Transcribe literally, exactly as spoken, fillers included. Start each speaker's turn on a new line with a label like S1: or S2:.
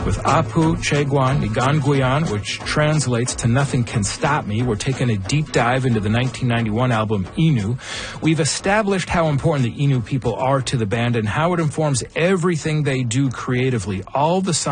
S1: with Apu Cheguan Niganguyan, which translates to Nothing Can Stop Me. We're taking a deep dive into the nineteen ninety-one album Inu. We've established how important the Inu people are to the band and how it informs everything they do creatively. All the songs